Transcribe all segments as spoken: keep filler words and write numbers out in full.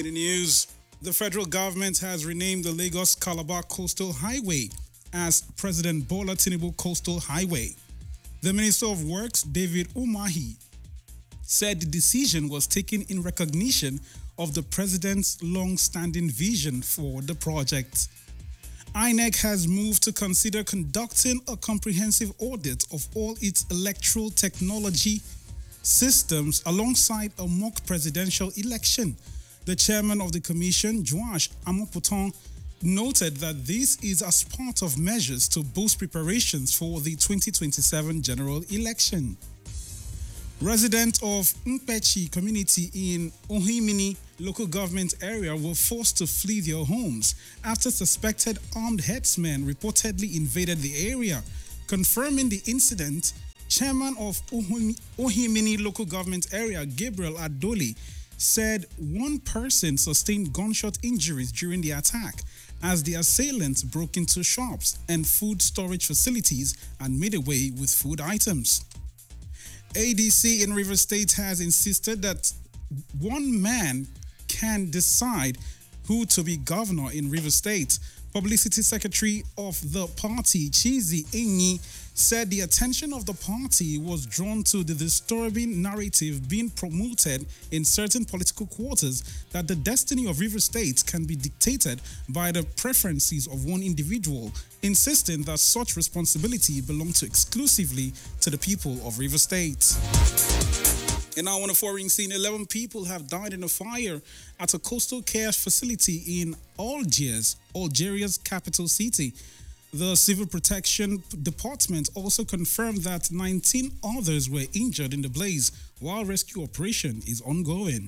In the news, the federal government has renamed the Lagos-Calabar Coastal Highway as President Bola Tinubu Coastal Highway. The Minister of Works, David Umahi, said the decision was taken in recognition of the president's long-standing vision for the project. I N E C has moved to consider conducting a comprehensive audit of all its electoral technology systems alongside a mock presidential election. The chairman of the commission, Joash Amoputan, noted that this is as part of measures to boost preparations for the twenty twenty-seven general election. Residents of Mpechi community in Ohimini local government area were forced to flee their homes after suspected armed herdsmen reportedly invaded the area. Confirming the incident, chairman of Ohimini local government area, Gabriel Adoli, said one person sustained gunshot injuries during the attack as the assailants broke into shops and food storage facilities and made away with food items. A D C in Rivers State has insisted that one man can decide who to be governor in Rivers State. Publicity Secretary of the party, Chizi Enyi, said the attention of the party was drawn to the disturbing narrative being promoted in certain political quarters that the destiny of Rivers State can be dictated by the preferences of one individual, insisting that such responsibility belongs to exclusively to the people of Rivers State. And now on a foreign scene, eleven people have died in a fire at a coastal care facility in Algiers, Algeria's capital city. The Civil Protection Department also confirmed that nineteen others were injured in the blaze while rescue operation is ongoing.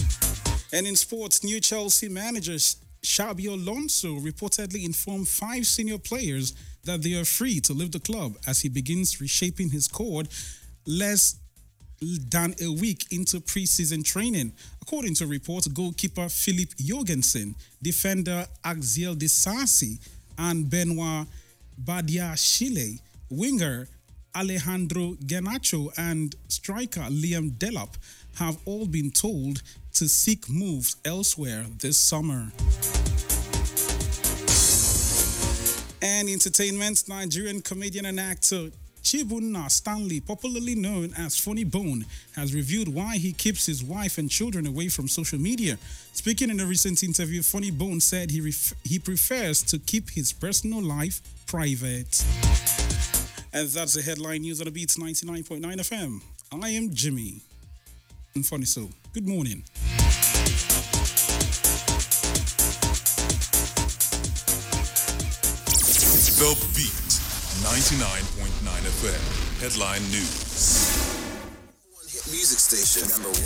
And in sports, new Chelsea manager Xabi Alonso reportedly informed five senior players that they are free to leave the club as he begins reshaping his squad less than a week into pre-season training. According to reports, goalkeeper Philip Jorgensen, defender Axiel Disasi, and Benoit Badiashile, winger Alejandro Garnacho, and striker Liam Delap have all been told to seek moves elsewhere this summer. And entertainment, Nigerian comedian and actor Chibunna Stanley, popularly known as Funny Bone, has revealed why he keeps his wife and children away from social media. Speaking in a recent interview, Funny Bone said he ref- he prefers to keep his personal life private. And that's the headline news on the Beats ninety-nine point nine F M. I am Jimmy. And Funny So, good morning. The Beat ninety-nine point nine F M. Headline News. One hit music station. Number one.